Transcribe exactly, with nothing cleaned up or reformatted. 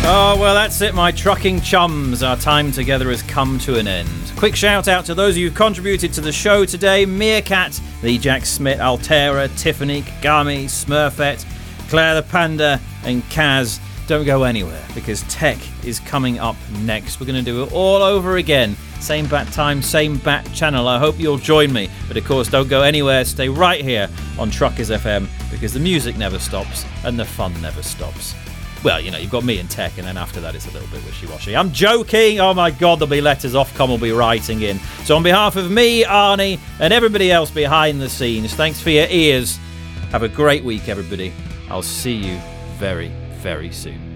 Oh, well, that's it, my trucking chums. Our time together has come to an end. Quick shout out to those of you who've contributed to the show today. Meerkat, Lee Jack Smith, Altera, Tiffany, Kagami, Smurfette, Claire the Panda, and Kaz. Don't go anywhere, because tech is coming up next. We're going to do it all over again. Same bat time, same bat channel. I hope you'll join me. But of course, don't go anywhere. Stay right here on Truckers F M, because the music never stops and the fun never stops. Well, you know, you've got me and tech, and then after that it's a little bit wishy-washy. I'm joking. Oh, my God, there'll be letters Ofcom will be writing in. So on behalf of me, Arnie, and everybody else behind the scenes, thanks for your ears. Have a great week, everybody. I'll see you very, very soon.